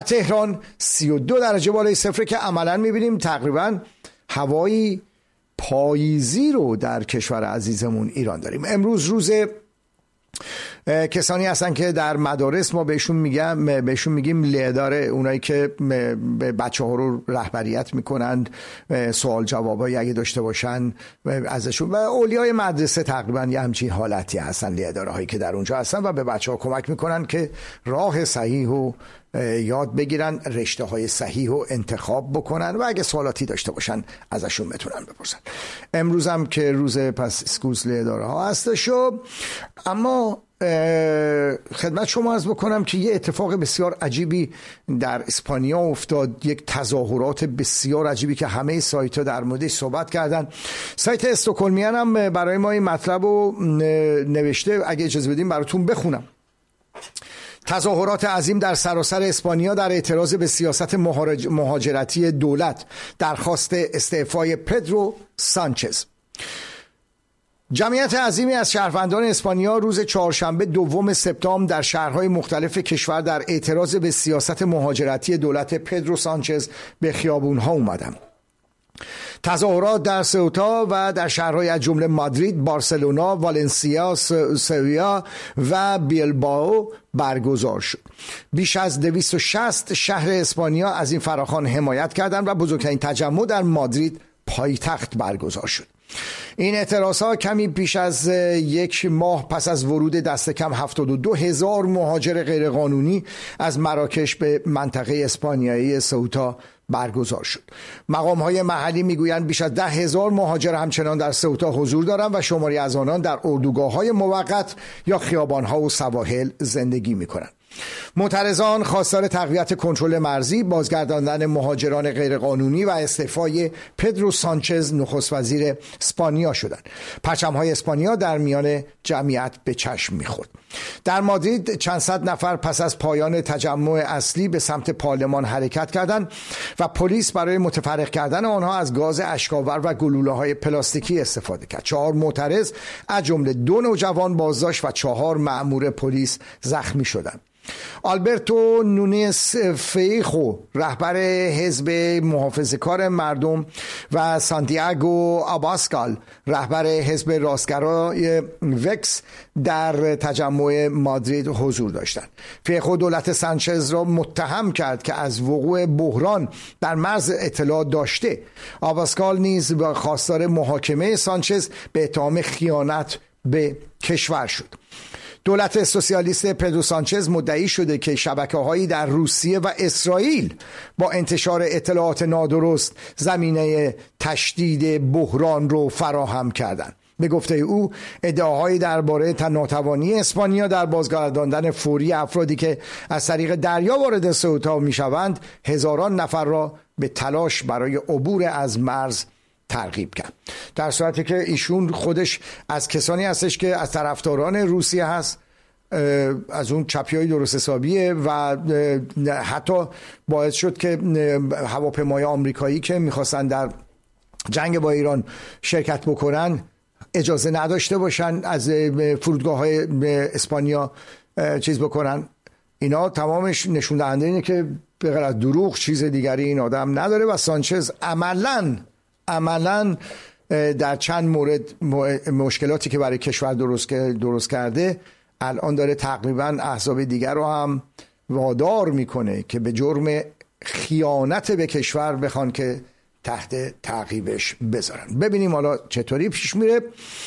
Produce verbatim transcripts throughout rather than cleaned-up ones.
تهران سی و دو درجه بالای صفر که عملاً می‌بینیم تقریباً هوایی پاییزی رو در کشور عزیزمون ایران داریم. امروز روز کسانی هستن که در مدارس ما بهشون میگم بهشون میگیم لیداره، اونایی که بچه ها رو رهبریت میکنن، سوال جوابایی اگه داشته باشن ازشون، و اولیای مدرسه تقریبا یه همچین حالتی هستن، لیداره هایی که در اونجا هستن و به بچه ها کمک میکنن که راه صحیح و یاد بگیرن، رشته های صحیح و انتخاب بکنن و اگه سوالاتی داشته باشن ازشون بتونن بپرسن. امروز هم که روز پس اسکوز لیداره ها هستش، اما خدمت شما عرض بکنم که یه اتفاق بسیار عجیبی در اسپانیا افتاد، یک تظاهرات بسیار عجیبی که همه سایت ها در موردش صحبت کردن. سایت استکهلمیان هم برای ما این مطلب رو نوشته، اگه اجازه بدیم براتون بخونم. تظاهرات عظیم در سراسر اسپانیا در اعتراض به سیاست مهاجرتی دولت، درخواست استعفای پدرو سانچز. جمعیت عظیمی از شهروندان اسپانیا روز چهارشنبه دوم سپتامبر در شهرهای مختلف کشور در اعتراض به سیاست مهاجرتی دولت پدرو سانچز به خیابونها اومدند. تظاهرات در سئوتا و در شهرهای از جمله مادرید، بارسلونا، والنسیا، سویا و بیلبائو برگزار شد. بیش از دویست و شصت شهر اسپانیا از این فراخوان حمایت کردند و بزرگترین تجمع در مادرید پایتخت برگزار شد. این اعتراضها کمی پیش از یک ماه پس از ورود دست کم هفتاد و دو هزار مهاجر غیرقانونی از مراکش به منطقه اسپانیایی سئوتا برگزار شد. مقام‌های محلی میگویند بیش از ده هزار مهاجر همچنان در سئوتا حضور دارند و شماری از آنان در اردوگاه‌های موقت یا خیابان‌ها و سواحل زندگی می‌کنند. معترضان خواستار تقویت کنترل مرزی، بازگرداندن مهاجران غیرقانونی و استعفای پدرو سانچز نخست وزیر اسپانیا شدند. پرچم‌های اسپانیا در میان جمعیت به چشم می‌خورد. در مادرید چند صد نفر پس از پایان تجمع اصلی به سمت پارلمان حرکت کردند و پلیس برای متفرق کردن آنها از گاز اشک‌آور و گلوله‌های پلاستیکی استفاده کرد. چهار معترض از جمله دو نوجوان بازداشت و چهار مأمور پلیس زخمی شدند. آلبرتو نونیز فیخو رهبر حزب محافظه‌کار مردم و سانتیاگو آباسکال رهبر حزب راستگرای وکس در تجمع مادرید حضور داشتند. فیخو دولت سانچز را متهم کرد که از وقوع بحران در مرز اطلاع داشته. آباسکال نیز با خواستار محاکمه سانچز به اتهام خیانت به کشور شد. دولت سوسیالیست پدرو سانچز مدعی شده که شبکه‌هایی در روسیه و اسرائیل با انتشار اطلاعات نادرست زمینه تشدید بحران رو فراهم کردند. به گفته او ادعاهایی درباره ناتوانی اسپانیا در بازگرداندن فوری افرادی که از طریق دریا وارد سئوتا میشوند هزاران نفر را به تلاش برای عبور از مرز ترغیب کرد. در صورتی که ایشون خودش از کسانی هستش که از طرفداران روسیه هست، از اون چپیای درست حسابیه و حتی باعث شد که هواپیمای آمریکایی که میخواستن در جنگ با ایران شرکت بکنن اجازه نداشته باشن از فرودگاه‌های اسپانیا چیز بکنن. اینا تمامش نشون دهنده اینه که به غیر از دروغ چیز دیگری این آدم نداره و سانچز عملاً عملاً در چند مورد مشکلاتی که برای کشور درست درست کرده الان داره تقریباً احزاب دیگر رو هم وادار میکنه که به جرم خیانت به کشور بخوان که تحت تعقیبش بذارن. ببینیم حالا چطوری پیش میره.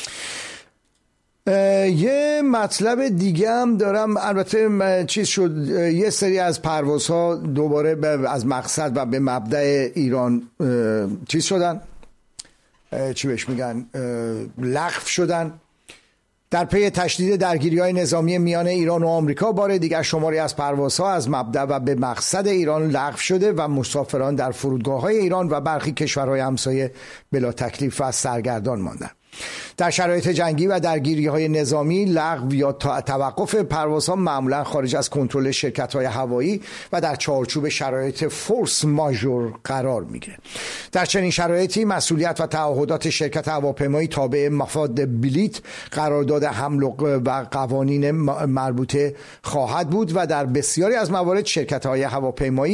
یه مطلب دیگه هم دارم، البته چیز شد، یه سری از پروازها دوباره از مقصد و به مبدأ ایران چیز شدن، چی بهش میگن، لغو شدن. در پی تشدید درگیری‌های نظامی میان ایران و آمریکا بار دیگر شماری از پروازها از مبدأ و به مقصد ایران لغو شده و مسافران در فرودگاه‌های ایران و برخی کشورهای همسایه بلا تکلیف و سرگردان ماندند. در شرایط جنگی و درگیری‌های نظامی لغو یا توقف پروازها معمولا خارج از کنترل شرکت‌های هوایی و در چارچوب شرایط فورس ماژور قرار می‌گیره. در چنین شرایطی مسئولیت و تعهدات شرکت هواپیمایی تابع مفاد بلیت، قرارداد حمل و قوانین مربوطه خواهد بود و در بسیاری از موارد شرکت‌های هواپیمایی